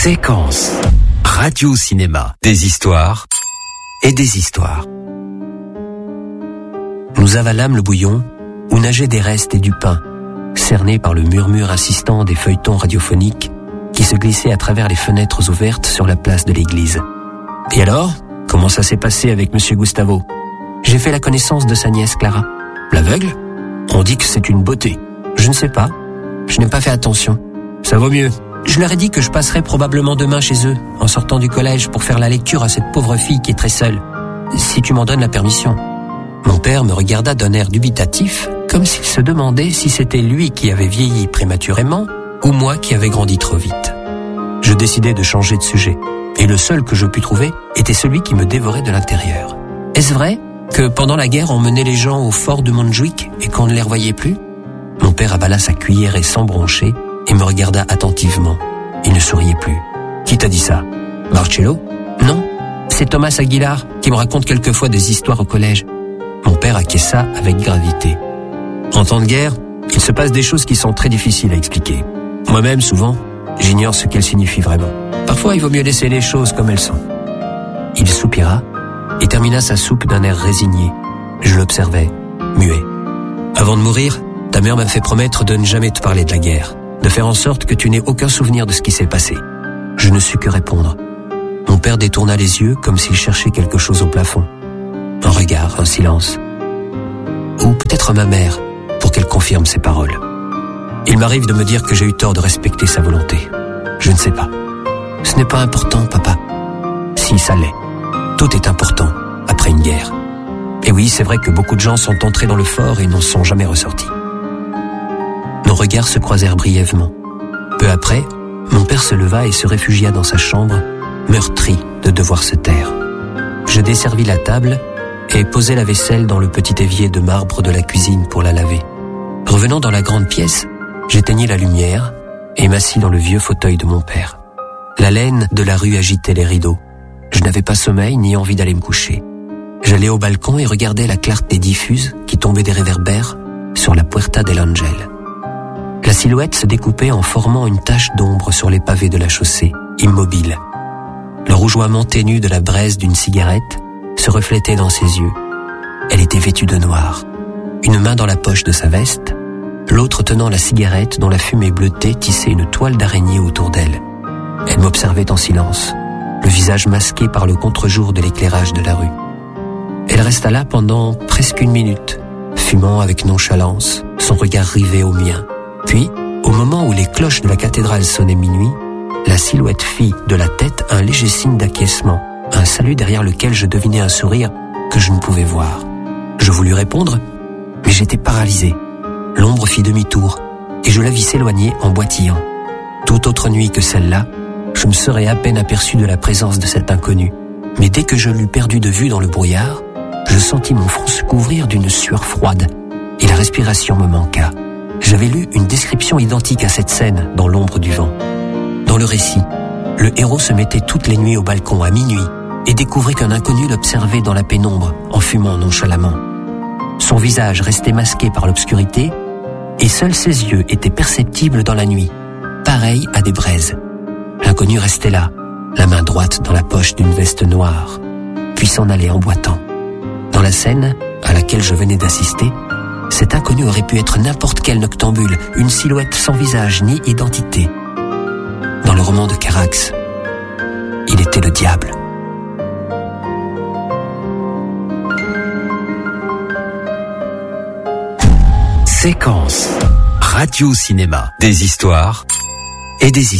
Séquence radio-cinéma. Des histoires et des histoires. Nous avalâmes le bouillon où nageaient des restes et du pain, cernés par le murmure insistant des feuilletons radiophoniques qui se glissaient à travers les fenêtres ouvertes sur la place de l'église. Et alors, comment ça s'est passé avec Monsieur Gustavo? J'ai fait la connaissance de sa nièce Clara. L'aveugle? On dit que c'est une beauté. Je ne sais pas. Je n'ai pas fait attention. Ça vaut mieux. Je leur ai dit que je passerais probablement demain chez eux, en sortant du collège, pour faire la lecture à cette pauvre fille qui est très seule. Si tu m'en donnes la permission. Mon père me regarda d'un air dubitatif, comme s'il se demandait si c'était lui qui avait vieilli prématurément, ou moi qui avais grandi trop vite. Je décidai de changer de sujet, et le seul que je pus trouver était celui qui me dévorait de l'intérieur. Est-ce vrai que pendant la guerre on menait les gens au fort de Montjuic et qu'on ne les revoyait plus? Mon père avala sa cuillerée sans broncher et me regarda attentivement. Il ne souriait plus. Qui t'a dit ça? Marcello? Non, c'est Thomas Aguilar qui me raconte quelquefois des histoires au collège. Mon père acquiesça avec gravité. En temps de guerre, il se passe des choses qui sont très difficiles à expliquer. Moi-même, souvent, j'ignore ce qu'elles signifient vraiment. Parfois, il vaut mieux laisser les choses comme elles sont. Il soupira et termina sa soupe d'un air résigné. Je l'observais, muet. Avant de mourir, ta mère m'a fait promettre de ne jamais te parler de la guerre, de faire en sorte que tu n'aies aucun souvenir de ce qui s'est passé. Je ne sus que répondre. Mon père détourna les yeux comme s'il cherchait quelque chose au plafond. Un regard, un silence. Ou peut-être ma mère, pour qu'elle confirme ses paroles. Il m'arrive de me dire que j'ai eu tort de respecter sa volonté. Je ne sais pas. Ce n'est pas important, papa. Si, ça l'est. Tout est important après une guerre. Et oui, c'est vrai que beaucoup de gens sont entrés dans le fort et n'en sont jamais ressortis. Nos regards se croisèrent brièvement. Peu après, mon père se leva et se réfugia dans sa chambre, meurtri de devoir se taire. Je desservis la table et posai la vaisselle dans le petit évier de marbre de la cuisine pour la laver. Revenant dans la grande pièce, j'éteignis la lumière et m'assis dans le vieux fauteuil de mon père. La laine de la rue agitait les rideaux. Je n'avais pas sommeil ni envie d'aller me coucher. J'allais au balcon et regardais la clarté diffuse qui tombait des réverbères sur la Puerta del Ángel. La silhouette se découpait en formant une tache d'ombre sur les pavés de la chaussée, immobile. Le rougeoiement ténu de la braise d'une cigarette se reflétait dans ses yeux. Elle était vêtue de noir, une main dans la poche de sa veste, l'autre tenant la cigarette dont la fumée bleutée tissait une toile d'araignée autour d'elle. Elle m'observait en silence, le visage masqué par le contre-jour de l'éclairage de la rue. Elle resta là pendant presque une minute, fumant avec nonchalance, son regard rivé au mien. Puis, au moment où les cloches de la cathédrale sonnaient minuit, la silhouette fit de la tête un léger signe d'acquiescement, un salut derrière lequel je devinais un sourire que je ne pouvais voir. Je voulus répondre, mais j'étais paralysé. L'ombre fit demi-tour, et je la vis s'éloigner en boitillant. Toute autre nuit que celle-là, je me serais à peine aperçu de la présence de cet inconnu. Mais dès que je l'eus perdu de vue dans le brouillard, je sentis mon front se couvrir d'une sueur froide, et la respiration me manqua. J'avais lu une description identique à cette scène dans l'ombre du vent. Dans le récit, le héros se mettait toutes les nuits au balcon à minuit et découvrait qu'un inconnu l'observait dans la pénombre en fumant nonchalamment. Son visage restait masqué par l'obscurité et seuls ses yeux étaient perceptibles dans la nuit, pareils à des braises. L'inconnu restait là, la main droite dans la poche d'une veste noire, puis s'en allait en boitant. Dans la scène à laquelle je venais d'assister, cet inconnu aurait pu être n'importe quel noctambule, une silhouette sans visage ni identité. Dans le roman de Carax, il était le diable. Séquence radio-cinéma. Des histoires et des histoires.